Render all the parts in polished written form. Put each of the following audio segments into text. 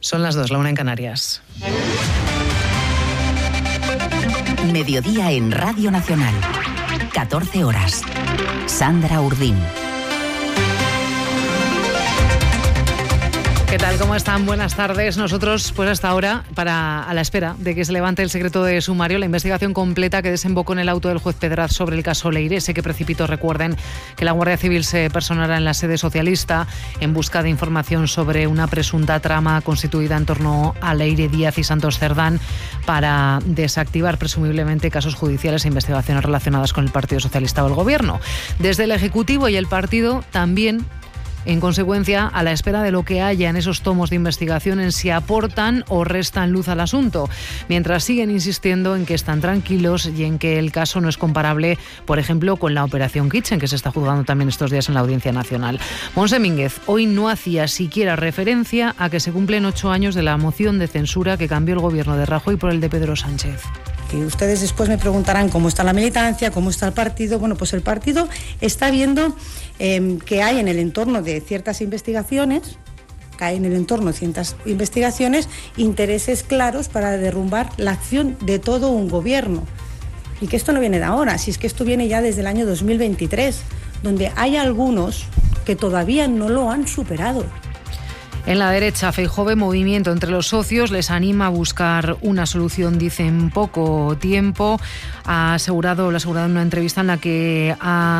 Son las 2, la 1 en Canarias. Mediodía en Radio Nacional. 14 horas. Sandra Urdín. ¿Qué tal? ¿Cómo están? Buenas tardes. Nosotros, pues hasta ahora, a la espera de que se levante el secreto de sumario, la investigación completa que desembocó en el auto del juez Pedraz sobre el caso Leire, ese que precipitó, recuerden, que la Guardia Civil se personara en la sede socialista en busca de información sobre una presunta trama constituida en torno a Leire Díaz y Santos Cerdán para desactivar presumiblemente casos judiciales e investigaciones relacionadas con el Partido Socialista o el Gobierno. Desde el Ejecutivo y el partido también, en consecuencia, a la espera de lo que haya en esos tomos de investigación, en si aportan o restan luz al asunto, mientras siguen insistiendo en que están tranquilos y en que el caso no es comparable, por ejemplo, con la Operación Kitchen, que se está juzgando también estos días en la Audiencia Nacional. Montse Mínguez hoy no hacía siquiera referencia a que se cumplen 8 años de la moción de censura que cambió el gobierno de Rajoy por el de Pedro Sánchez. Y ustedes después me preguntarán cómo está la militancia, cómo está el partido. Bueno, pues el partido está viendo que hay en el entorno de ciertas investigaciones, intereses claros para derrumbar la acción de todo un gobierno. Y que esto no viene de ahora, si es que esto viene ya desde el año 2023, donde hay algunos que todavía no lo han superado. En la derecha, Feijóo ve movimiento entre los socios, les anima a buscar una solución, dice, en poco tiempo. Lo ha asegurado en una entrevista en la que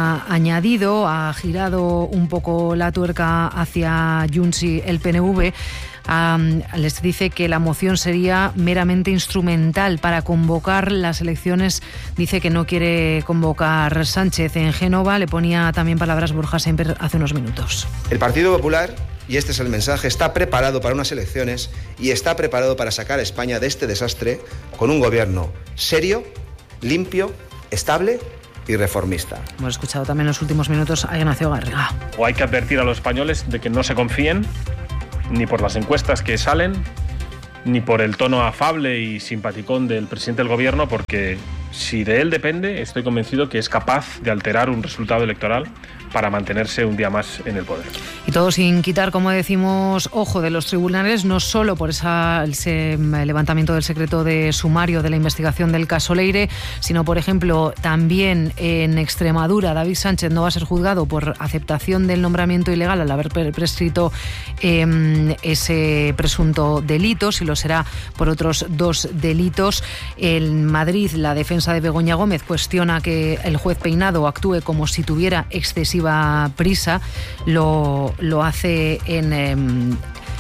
ha girado un poco la tuerca hacia Junts y el PNV. Les dice que la moción sería meramente instrumental para convocar las elecciones. Dice que no quiere convocar Sánchez. En Génova le ponía también palabras Borja Semper hace unos minutos. El Partido Popular, y este es el mensaje, está preparado para unas elecciones y está preparado para sacar a España de este desastre con un gobierno serio, limpio, estable y reformista. Hemos escuchado también en los últimos minutos a Ignacio Garriga. O hay que advertir a los españoles de que no se confíen ni por las encuestas que salen, ni por el tono afable y simpaticón del presidente del gobierno, porque si de él depende, estoy convencido que es capaz de alterar un resultado electoral para mantenerse un día más en el poder. Y todo sin quitar, como decimos, ojo de los tribunales, no solo por ese levantamiento del secreto de sumario de la investigación del caso Leire, sino, por ejemplo, también en Extremadura, David Sánchez no va a ser juzgado por aceptación del nombramiento ilegal al haber prescrito ese presunto delito, si lo será por otros 2 delitos. En Madrid, la defensa de Begoña Gómez cuestiona que el juez Peinado actúe como si tuviera excesiva prisa. Lo hace en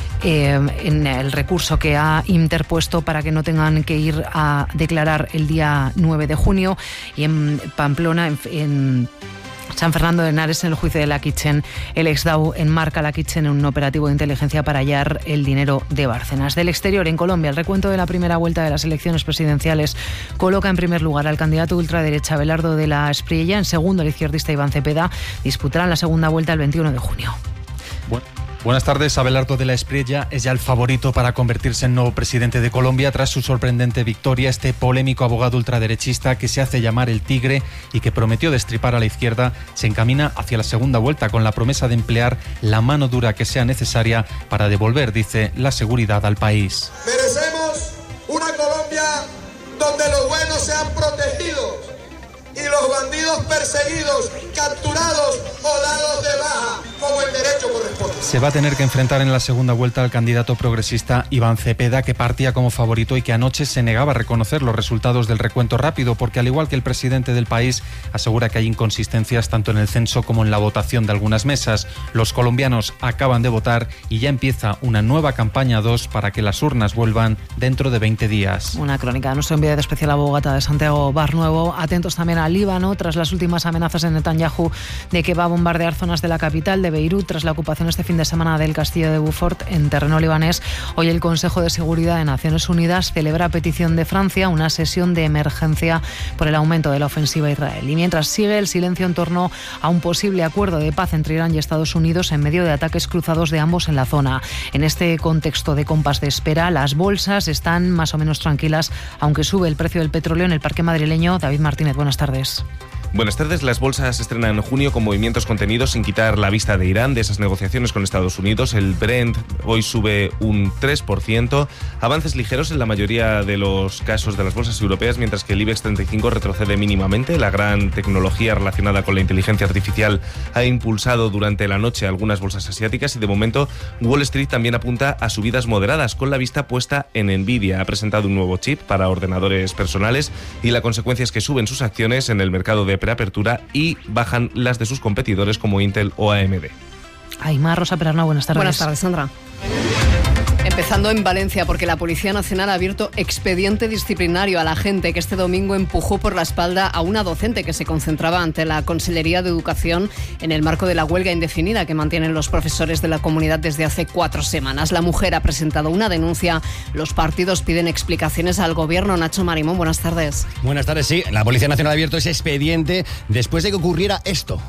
el recurso que ha interpuesto para que no tengan que ir a declarar el día 9 de junio. Y en Pamplona, en San Fernando de Henares, en el juicio de la Kitchen, el ex-DAO enmarca la Kitchen en un operativo de inteligencia para hallar el dinero de Bárcenas. Del exterior, en Colombia, el recuento de la primera vuelta de las elecciones presidenciales coloca en primer lugar al candidato ultraderecha Abelardo de la Espriella, en segundo el izquierdista Iván Cepeda. Disputarán la segunda vuelta el 21 de junio. Buenas tardes. Abelardo de la Espriella es ya el favorito para convertirse en nuevo presidente de Colombia tras su sorprendente victoria. Este polémico abogado ultraderechista, que se hace llamar el Tigre y que prometió destripar a la izquierda, se encamina hacia la segunda vuelta con la promesa de emplear la mano dura que sea necesaria para devolver, dice, la seguridad al país. Merecemos una Colombia donde los buenos sean protegidos y los bandidos perseguidos, capturados o dados de baja, como el derecho corresponde. Se va a tener que enfrentar en la segunda vuelta al candidato progresista Iván Cepeda, que partía como favorito y que anoche se negaba a reconocer los resultados del recuento rápido, porque al igual que el presidente del país, asegura que hay inconsistencias tanto en el censo como en la votación de algunas mesas. Los colombianos acaban de votar y ya empieza una nueva campaña 2 para que las urnas vuelvan dentro de 20 días. Una crónica de nuestro enviado especial a Bogotá, de Santiago Barnuevo. Atentos también al Líbano, tras las últimas amenazas de Netanyahu de que va a bombardear zonas de la capital, de Beirut, tras la ocupación este fin de semana del castillo de Beaufort en terreno libanés. Hoy el Consejo de Seguridad de Naciones Unidas celebra a petición de Francia una sesión de emergencia por el aumento de la ofensiva a Israel. Y mientras sigue el silencio en torno a un posible acuerdo de paz entre Irán y Estados Unidos en medio de ataques cruzados de ambos en la zona. En este contexto de compás de espera, las bolsas están más o menos tranquilas, aunque sube el precio del petróleo en el parque madrileño. David Martínez, buenas tardes. Buenas tardes. Las bolsas se estrenan en junio con movimientos contenidos sin quitar la vista de Irán, de esas negociaciones con Estados Unidos. El Brent hoy sube un 3%. Avances ligeros en la mayoría de los casos de las bolsas europeas, mientras que el IBEX 35 retrocede mínimamente. La gran tecnología relacionada con la inteligencia artificial ha impulsado durante la noche algunas bolsas asiáticas y de momento Wall Street también apunta a subidas moderadas, con la vista puesta en Nvidia. Ha presentado un nuevo chip para ordenadores personales y la consecuencia es que suben sus acciones en el mercado de preapertura y bajan las de sus competidores como Intel o AMD. Aymar, Rosa Perarna, buenas tardes. Buenas tardes, Sandra. Empezando en Valencia, porque la Policía Nacional ha abierto expediente disciplinario a la gente que este domingo empujó por la espalda a una docente que se concentraba ante la Consellería de Educación en el marco de la huelga indefinida que mantienen los profesores de la comunidad desde hace 4 semanas. La mujer ha presentado una denuncia. Los partidos piden explicaciones al Gobierno. Nacho Marimón, buenas tardes. Buenas tardes, sí. La Policía Nacional ha abierto ese expediente después de que ocurriera esto.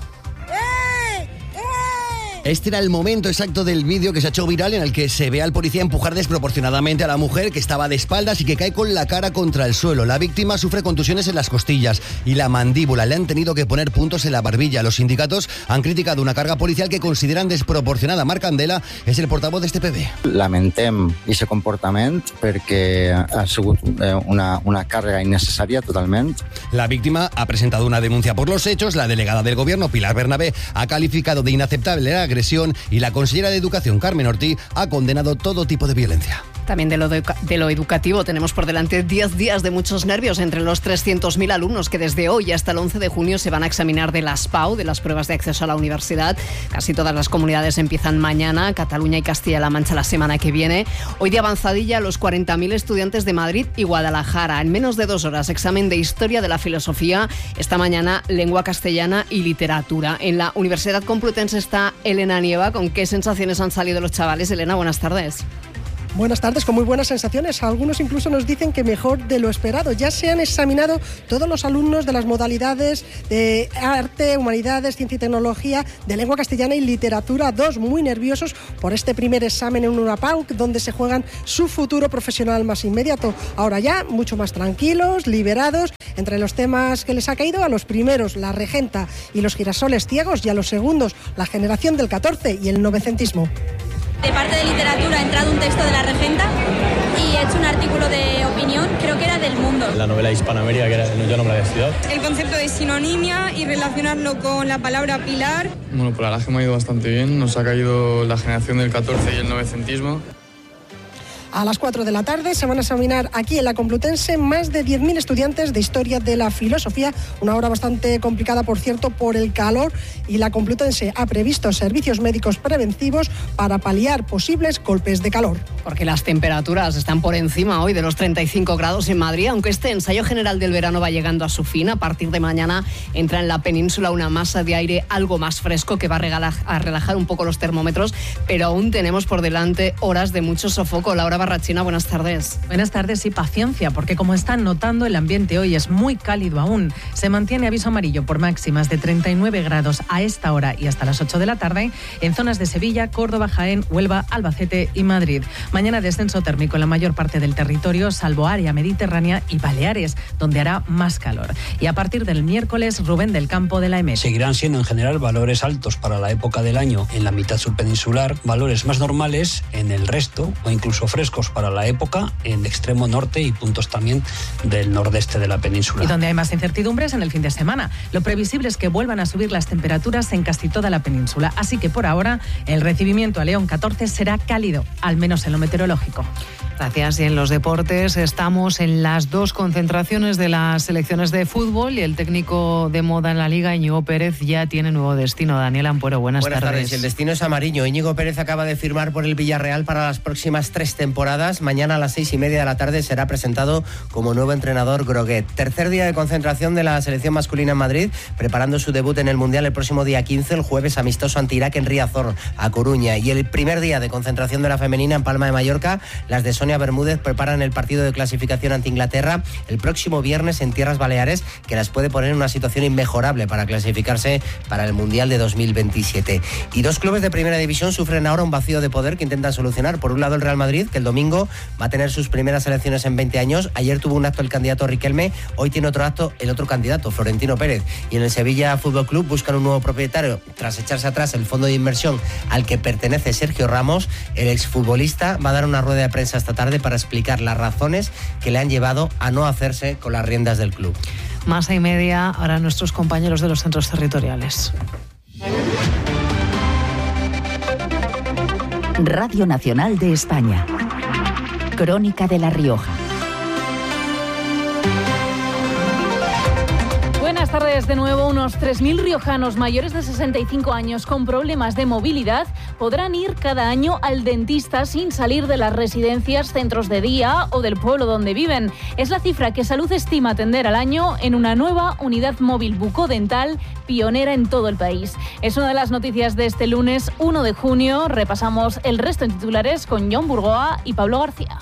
Este era el momento exacto del vídeo que se ha hecho viral en el que se ve al policía empujar desproporcionadamente a la mujer que estaba de espaldas y que cae con la cara contra el suelo. La víctima sufre contusiones en las costillas y la mandíbula. Le han tenido que poner puntos en la barbilla. Los sindicatos han criticado una carga policial que consideran desproporcionada. Marc Candela és el portavoz d'este PB. Lamentem aquest comportament perquè ha sigut una càrrega innecessària totalment. La víctima ha presentado una denuncia por los hechos. La delegada del Gobierno, Pilar Bernabé, ha calificado de inaceptable la agresión y la consellera de Educación, Carmen Ortí, ha condenado todo tipo de violencia. También de lo educativo tenemos por delante 10 días de muchos nervios entre los 300.000 alumnos que desde hoy hasta el 11 de junio se van a examinar de las PAU, de las pruebas de acceso a la universidad. Casi todas las comunidades empiezan mañana, Cataluña y Castilla-La Mancha la semana que viene. Hoy de avanzadilla los 40.000 estudiantes de Madrid y Guadalajara. En menos de 2 horas, examen de Historia de la Filosofía. Esta mañana, Lengua Castellana y Literatura. En la Universidad Complutense está Elena Nieva. ¿Con qué sensaciones han salido los chavales? Elena, buenas tardes. Buenas tardes, con muy buenas sensaciones. Algunos incluso nos dicen que mejor de lo esperado. Ya se han examinado todos los alumnos de las modalidades de arte, humanidades, ciencia y tecnología, de lengua castellana y literatura 2, muy nerviosos por este primer examen en una PAU, donde se juegan su futuro profesional más inmediato. Ahora ya, mucho más tranquilos, liberados. Entre los temas que les ha caído, a los primeros, la regenta y los girasoles ciegos, y a los segundos, la generación del 14 y el novecentismo. De parte de literatura ha entrado un texto de la regenta y he hecho un artículo de opinión, creo que era del Mundo. La novela Hispanoamérica, que era Yo no me la había estudiado. El concepto de sinonimia y relacionarlo con la palabra pilar. Bueno, pues la verdad es que me ha ido bastante bien. Nos ha caído la generación del 14 y el novecentismo. A las 4 de la tarde se van a examinar aquí en la Complutense más de 10.000 estudiantes de Historia de la Filosofía, una hora bastante complicada, por cierto, por el calor, y la Complutense ha previsto servicios médicos preventivos para paliar posibles golpes de calor. Porque las temperaturas están por encima hoy de los 35 grados en Madrid, aunque este ensayo general del verano va llegando a su fin. A partir de mañana entra en la península una masa de aire algo más fresco que va a relajar un poco los termómetros, pero aún tenemos por delante horas de mucho sofoco. Laura Barrachina, buenas tardes. Buenas tardes y paciencia, porque como están notando, el ambiente hoy es muy cálido aún. Se mantiene aviso amarillo por máximas de 39 grados a esta hora y hasta las 8 de la tarde en zonas de Sevilla, Córdoba, Jaén, Huelva, Albacete y Madrid. Mañana descenso térmico en la mayor parte del territorio, salvo área mediterránea y Baleares, donde hará más calor. Y a partir del miércoles, Rubén del Campo de la EMET. Seguirán siendo en general valores altos para la época del año en la mitad subpeninsular, valores más normales en el resto o incluso frescos para la época en el extremo norte y puntos también del nordeste de la península. Y donde hay más incertidumbres en el fin de semana. Lo previsible es que vuelvan a subir las temperaturas en casi toda la península. Así que por ahora el recibimiento a León 14 será cálido, al menos en lo meteorológico. Gracias. Y en los deportes estamos en las 2 concentraciones de las selecciones de fútbol y el técnico de moda en la Liga, Íñigo Pérez, ya tiene nuevo destino. Daniel Ampuero, buenas tardes. El destino es amarillo. Íñigo Pérez acaba de firmar por el Villarreal para las próximas 3 temporadas. Mañana a las 6:30 de la tarde será presentado como nuevo entrenador Groguet. Tercer día de concentración de la selección masculina en Madrid, preparando su debut en el Mundial el próximo día 15, el jueves amistoso ante Irak en Riazor, a Coruña. Y el primer día de concentración de la femenina en Palma de Mallorca, las de Sonia Sonia Bermúdez preparan el partido de clasificación ante Inglaterra el próximo viernes en Tierras Baleares, que las puede poner en una situación inmejorable para clasificarse para el Mundial de 2027. Y dos clubes de primera división sufren ahora un vacío de poder que intentan solucionar. Por un lado, el Real Madrid, que el domingo va a tener sus primeras elecciones en 20 años. Ayer tuvo un acto el candidato Riquelme, hoy tiene otro acto el otro candidato, Florentino Pérez. Y en el Sevilla Fútbol Club buscan un nuevo propietario tras echarse atrás el fondo de inversión al que pertenece Sergio Ramos. El exfutbolista va a dar una rueda de prensa esta tarde para explicar las razones que le han llevado a no hacerse con las riendas del club. 1:30, ahora nuestros compañeros de los centros territoriales. Radio Nacional de España. Crónica de La Rioja. Buenas tardes de nuevo. Unos 3.000 riojanos mayores de 65 años con problemas de movilidad podrán ir cada año al dentista sin salir de las residencias, centros de día o del pueblo donde viven. Es la cifra que Salud estima atender al año en una nueva unidad móvil bucodental pionera en todo el país. Es una de las noticias de este lunes 1 de junio. Repasamos el resto en titulares con John Burgoa y Pablo García.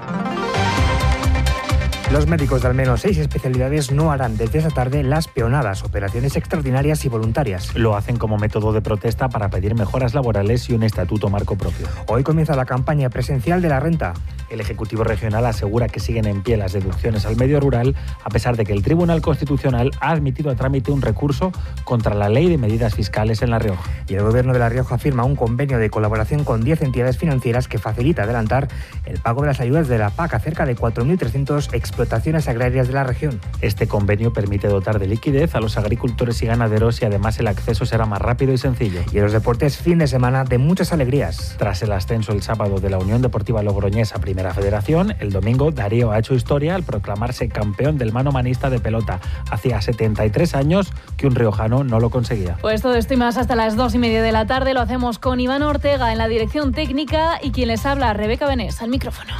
Los médicos de al menos 6 especialidades no harán desde esa tarde las peonadas, operaciones extraordinarias y voluntarias. Lo hacen como método de protesta para pedir mejoras laborales y un estatuto marco propio. Hoy comienza la campaña presencial de la renta. El Ejecutivo Regional asegura que siguen en pie las deducciones al medio rural, a pesar de que el Tribunal Constitucional ha admitido a trámite un recurso contra la Ley de Medidas Fiscales en La Rioja. Y el Gobierno de La Rioja firma un convenio de colaboración con 10 entidades financieras que facilita adelantar el pago de las ayudas de la PAC a cerca de 4.300 explotaciones agrarias de la región. Este convenio permite dotar de liquidez a los agricultores y ganaderos y además el acceso será más rápido y sencillo. Y en los deportes, fin de semana de muchas alegrías. Tras el ascenso el sábado de la Unión Deportiva Logroñés a Primera Federación, el domingo Darío ha hecho historia al proclamarse campeón del manomanista de pelota. Hacía 73 años que un riojano no lo conseguía. Pues todo esto y más hasta las 2:30 de la tarde. Lo hacemos con Iván Ortega en la dirección técnica y quien les habla, Rebeca Benés, al micrófono.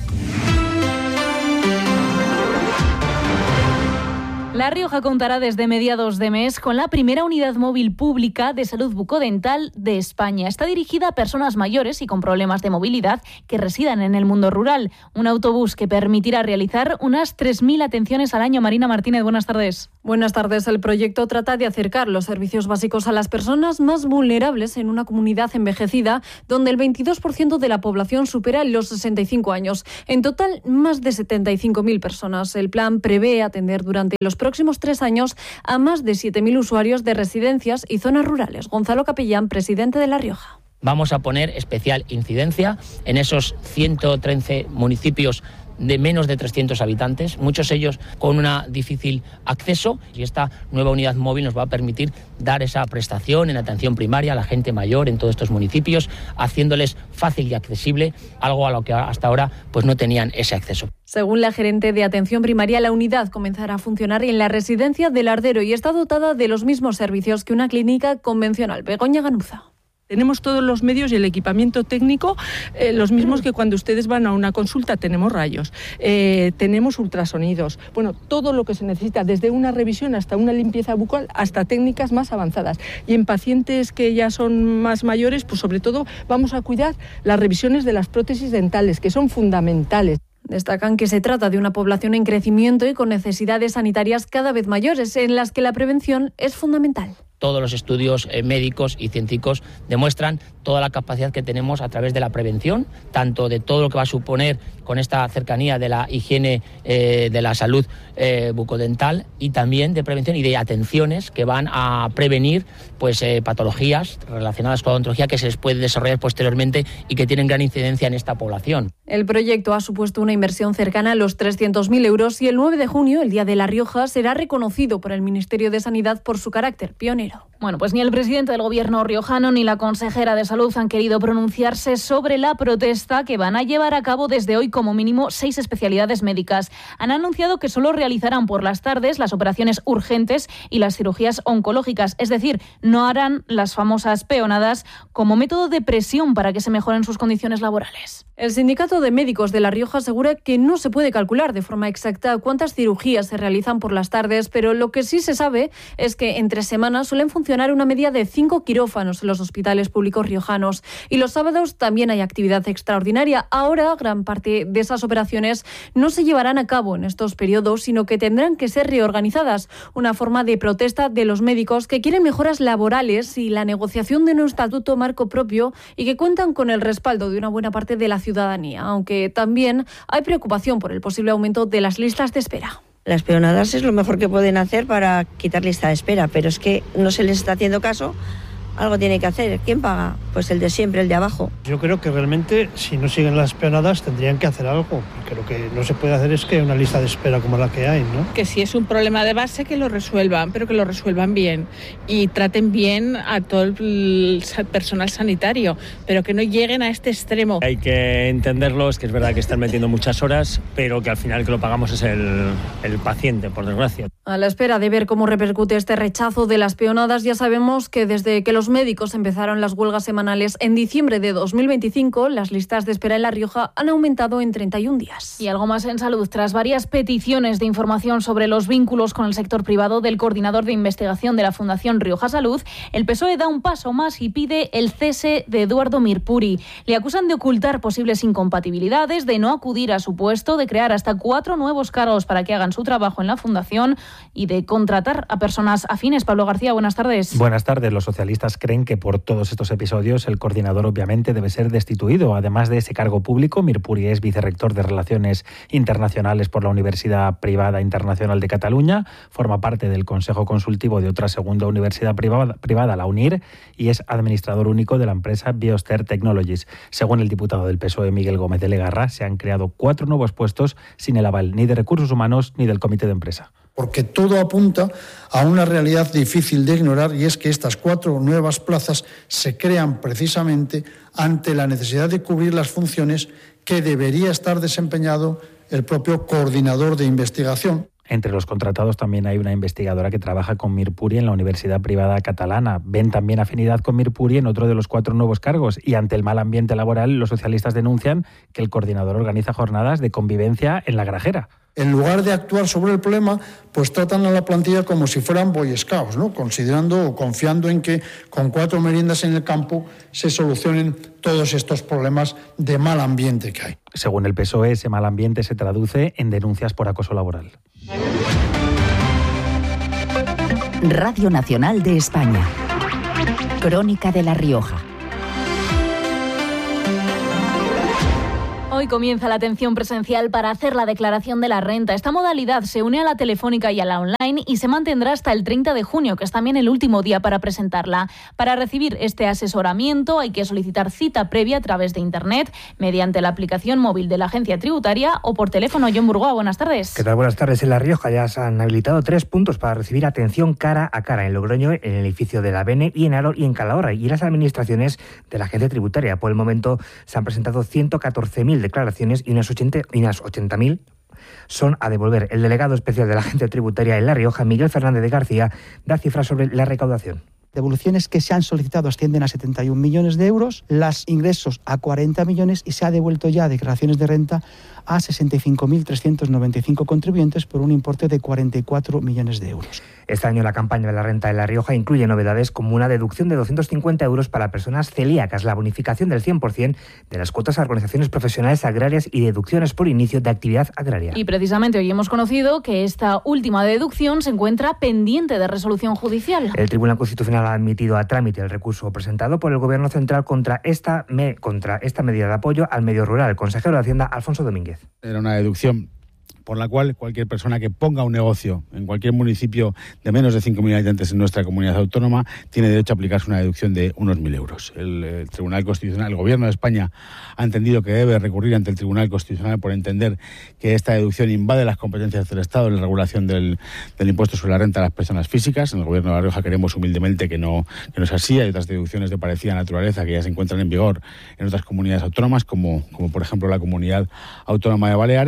La Rioja contará desde mediados de mes con la primera unidad móvil pública de salud bucodental de España. Está dirigida a personas mayores y con problemas de movilidad que residan en el mundo rural. Un autobús que permitirá realizar unas 3.000 atenciones al año. Marina Martínez, buenas tardes. Buenas tardes. El proyecto trata de acercar los servicios básicos a las personas más vulnerables en una comunidad envejecida donde el 22% de la población supera los 65 años. En total, más de 75.000 personas. El plan prevé atender durante los próximos 3 años a más de 7.000 usuarios de residencias y zonas rurales. Gonzalo Capellán, presidente de La Rioja. Vamos a poner especial incidencia en esos 113 municipios de menos de 300 habitantes, muchos ellos con un difícil acceso, y esta nueva unidad móvil nos va a permitir dar esa prestación en atención primaria a la gente mayor en todos estos municipios, haciéndoles fácil y accesible, algo a lo que hasta ahora pues no tenían ese acceso. Según la gerente de atención primaria, la unidad comenzará a funcionar en la residencia del Ardero y está dotada de los mismos servicios que una clínica convencional. Begoña Ganuza. Tenemos todos los medios y el equipamiento técnico, los mismos que cuando ustedes van a una consulta. Tenemos rayos, tenemos ultrasonidos, bueno, todo lo que se necesita, desde una revisión hasta una limpieza bucal, hasta técnicas más avanzadas. Y en pacientes que ya son más mayores, pues sobre todo vamos a cuidar las revisiones de las prótesis dentales, que son fundamentales. Destacan que se trata de una población en crecimiento y con necesidades sanitarias cada vez mayores, en las que la prevención es fundamental. Todos los estudios médicos y científicos demuestran toda la capacidad que tenemos a través de la prevención, tanto de todo lo que va a suponer con esta cercanía de la higiene de la salud bucodental, y también de prevención y de atenciones que van a prevenir pues patologías relacionadas con la odontología que se les puede desarrollar posteriormente y que tienen gran incidencia en esta población. El proyecto ha supuesto una inversión cercana a los 300.000 euros y el 9 de junio, el Día de La Rioja, será reconocido por el Ministerio de Sanidad por su carácter pionero. Bueno, pues ni el presidente del Gobierno riojano ni la consejera de Salud han querido pronunciarse sobre la protesta que van a llevar a cabo desde hoy como mínimo 6 especialidades médicas. Han anunciado que solo realizarán por las tardes las operaciones urgentes y las cirugías oncológicas, es decir, no harán las famosas peonadas como método de presión para que se mejoren sus condiciones laborales. El Sindicato de Médicos de La Rioja asegura que no se puede calcular de forma exacta cuántas cirugías se realizan por las tardes, pero lo que sí se sabe es que entre semanas suelen suelen funcionar una media de 5 quirófanos en los hospitales públicos riojanos. Y los sábados también hay actividad extraordinaria. Ahora, gran parte de esas operaciones no se llevarán a cabo en estos periodos, sino que tendrán que ser reorganizadas. Una forma de protesta de los médicos que quieren mejoras laborales y la negociación de un estatuto marco propio y que cuentan con el respaldo de una buena parte de la ciudadanía, aunque también hay preocupación por el posible aumento de las listas de espera. Las peonadas es lo mejor que pueden hacer para quitar lista de espera, pero es que no se les está haciendo caso. Algo tiene que hacer. ¿Quién paga? Pues el de siempre, el de abajo. Yo creo que realmente, si no siguen las peonadas, tendrían que hacer algo. Porque lo que no se puede hacer es que una lista de espera como la que hay, ¿no? Que si es un problema de base, que lo resuelvan, pero que lo resuelvan bien. Y traten bien a todo el personal sanitario, pero que no lleguen a este extremo. Hay que entenderlo, es que es verdad que están metiendo muchas horas, pero que al final que lo pagamos es el paciente, por desgracia. A la espera de ver cómo repercute este rechazo de las peonadas, ya sabemos que desde que los médicos empezaron las huelgas semanales en diciembre de 2025, las listas de espera en La Rioja han aumentado en 31 días. Y algo más en salud. Tras varias peticiones de información sobre los vínculos con el sector privado del coordinador de investigación de la Fundación Rioja Salud, el PSOE da un paso más y pide el cese de Eduardo Mirpuri. Le acusan de ocultar posibles incompatibilidades, de no acudir a su puesto, de crear hasta 4 nuevos cargos para que hagan su trabajo en la Fundación y de contratar a personas afines. Pablo García, buenas tardes. Buenas tardes. Los socialistas creen que por todos estos episodios el coordinador obviamente debe ser destituido. Además de ese cargo público, Mirpuri es vicerrector de Relaciones Internacionales por la Universidad Privada Internacional de Cataluña, forma parte del Consejo Consultivo de otra segunda universidad privada, la UNIR, y es administrador único de la empresa Bioster Technologies. Según el diputado del PSOE, Miguel Gómez de Legarra, se han creado 4 nuevos puestos sin el aval ni de Recursos Humanos ni del Comité de Empresa. Porque todo apunta a una realidad difícil de ignorar, y es que estas 4 nuevas plazas se crean precisamente ante la necesidad de cubrir las funciones que debería estar desempeñado el propio coordinador de investigación. Entre los contratados también hay una investigadora que trabaja con Mirpuri en la Universidad Privada Catalana. Ven también afinidad con Mirpuri en otro de los 4 nuevos cargos, y ante el mal ambiente laboral, los socialistas denuncian que el coordinador organiza jornadas de convivencia en La Grajera. En lugar de actuar sobre el problema, pues tratan a la plantilla como si fueran Boy Scouts, ¿no? Considerando o confiando en que con 4 meriendas en el campo se solucionen todos estos problemas de mal ambiente que hay. Según el PSOE, ese mal ambiente se traduce en denuncias por acoso laboral. Radio Nacional de España. Crónica de La Rioja. Hoy comienza la atención presencial para hacer la declaración de la renta. Esta modalidad se une a la telefónica y a la online y se mantendrá hasta el 30 de junio, que es también el último día para presentarla. Para recibir este asesoramiento hay que solicitar cita previa a través de Internet, mediante la aplicación móvil de la Agencia Tributaria o por teléfono. John Burgoa, buenas tardes. ¿Qué tal? Buenas tardes. En La Rioja ya se han habilitado 3 puntos para recibir atención cara a cara: en Logroño, en el edificio de la BENE, y en Aro y en Calahorra, y las administraciones de la Agencia Tributaria. Por el momento se han presentado 114.000 declaraciones y unas 80.000 son a devolver. El delegado especial de la Agencia Tributaria en La Rioja, Miguel Fernández de García, da cifras sobre la recaudación. Devoluciones que se han solicitado ascienden a 71 millones de euros, los ingresos a 40 millones, y se ha devuelto ya declaraciones de renta a 65.395 contribuyentes por un importe de 44 millones de euros. Este año la campaña de la renta de La Rioja incluye novedades como una deducción de 250 euros para personas celíacas, la bonificación del 100% de las cuotas a organizaciones profesionales agrarias y deducciones por inicio de actividad agraria. Y precisamente hoy hemos conocido que esta última deducción se encuentra pendiente de resolución judicial. El Tribunal Constitucional ha admitido a trámite el recurso presentado por el Gobierno Central contra esta medida de apoyo al medio rural. El consejero de Hacienda, Alfonso Domínguez. Era una deducción por la cual cualquier persona que ponga un negocio en cualquier municipio de menos de 5.000 habitantes en nuestra comunidad autónoma tiene derecho a aplicarse una deducción de unos 1.000 euros. El Tribunal Constitucional, el Gobierno de España ha entendido que debe recurrir ante el Tribunal Constitucional por entender que esta deducción invade las competencias del Estado en la regulación del impuesto sobre la renta de las personas físicas. En el Gobierno de La Rioja queremos humildemente que no es así. Hay otras deducciones de parecida naturaleza que ya se encuentran en vigor en otras comunidades autónomas, como por ejemplo la Comunidad Autónoma de Baleares.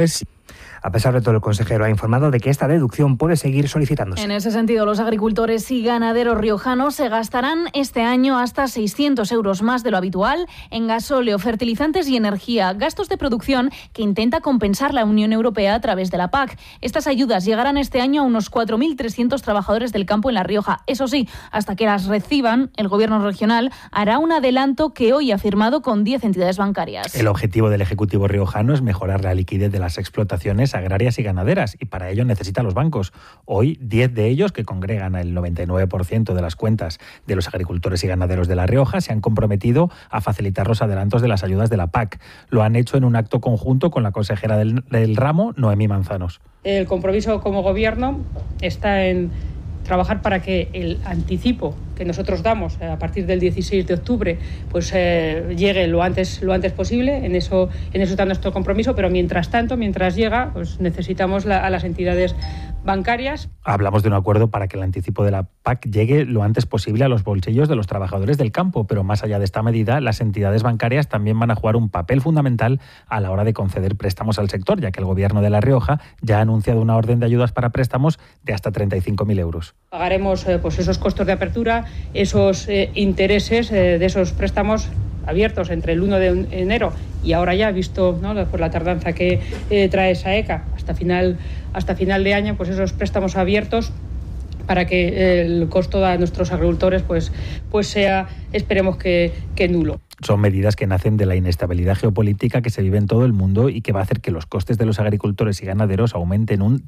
A pesar de todo, el consejero ha informado de que esta deducción puede seguir solicitándose. En ese sentido, los agricultores y ganaderos riojanos se gastarán este año hasta 600 euros más de lo habitual en gasóleo, fertilizantes y energía, gastos de producción que intenta compensar la Unión Europea a través de la PAC. Estas ayudas llegarán este año a unos 4.300 trabajadores del campo en La Rioja. Eso sí, hasta que las reciban, el Gobierno regional hará un adelanto que hoy ha firmado con 10 entidades bancarias. El objetivo del Ejecutivo riojano es mejorar la liquidez de las explotaciones agrarias y ganaderas, y para ello necesita los bancos. Hoy, 10 de ellos, que congregan el 99% de las cuentas de los agricultores y ganaderos de La Rioja, se han comprometido a facilitar los adelantos de las ayudas de la PAC. Lo han hecho en un acto conjunto con la consejera del ramo, Noemí Manzanos. El compromiso como Gobierno está en trabajar para que el anticipo que nosotros damos a partir del 16 de octubre pues llegue lo antes posible. En eso está nuestro compromiso, pero mientras tanto, mientras llega, pues necesitamos a las entidades bancarias. Hablamos de un acuerdo para que el anticipo de la PAC llegue lo antes posible a los bolsillos de los trabajadores del campo, pero más allá de esta medida, las entidades bancarias también van a jugar un papel fundamental a la hora de conceder préstamos al sector, ya que el Gobierno de La Rioja ya ha anunciado una orden de ayudas para préstamos de hasta 35.000 euros. Pagaremos pues esos costos de apertura, esos intereses de esos préstamos abiertos entre el 1 de enero y ahora ya, visto, ¿no?, por la tardanza que trae SAECA hasta final de año, pues esos préstamos abiertos para que el costo a nuestros agricultores pues sea, esperemos que nulo. Son medidas que nacen de la inestabilidad geopolítica que se vive en todo el mundo y que va a hacer que los costes de los agricultores y ganaderos aumenten un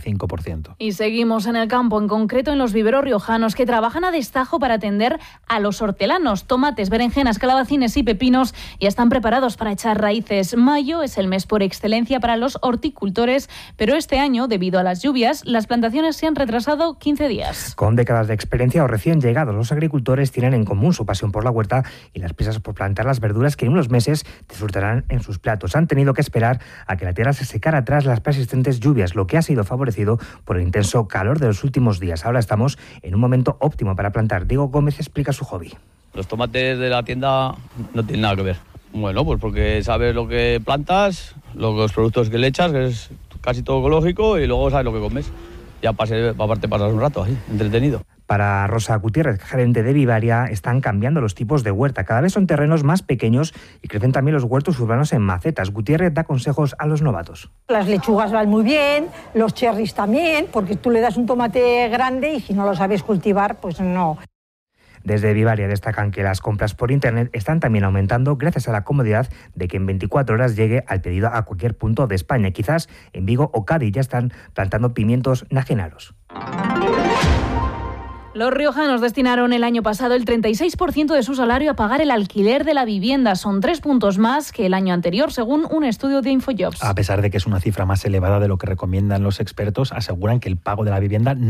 35%. Y seguimos en el campo, en concreto en los viveros riojanos, que trabajan a destajo para atender a los hortelanos. Tomates, berenjenas, calabacines y pepinos ya están preparados para echar raíces. Mayo es el mes por excelencia para los horticultores, pero este año, debido a las lluvias, las plantaciones se han retrasado 15 días. Con décadas de experiencia o recién llegados, los agricultores tienen en común su pasión por la huerta y las prisas por plantar las verduras que en unos meses disfrutarán en sus platos. Han tenido que esperar a que la tierra se secara tras las persistentes lluvias, lo que ha sido favorecido por el intenso calor de los últimos días. Ahora estamos en un momento óptimo para plantar. Diego Gómez explica su hobby. Los tomates de la tienda no tienen nada que ver. Bueno, pues porque sabes lo que plantas, los productos que le echas, que es casi todo ecológico, y luego sabes lo que comes. Ya aparte pasas un rato ahí, entretenido. Para Rosa Gutiérrez, gerente de Vivaria, están cambiando los tipos de huerta. Cada vez son terrenos más pequeños y crecen también los huertos urbanos en macetas. Gutiérrez da consejos a los novatos. Las lechugas van muy bien, los cherries también, porque tú le das un tomate grande y si no lo sabes cultivar, pues no. Desde Vivaria destacan que las compras por Internet están también aumentando gracias a la comodidad de que en 24 horas llegue al pedido a cualquier punto de España. Quizás en Vigo o Cádiz ya están plantando pimientos nagenaros. Los riojanos destinaron el año pasado el 36% de su salario a pagar el alquiler de la vivienda. Son 3 puntos más que el año anterior, según un estudio de Infojobs. A pesar de que es una cifra más elevada de lo que recomiendan los expertos, aseguran que el pago de la vivienda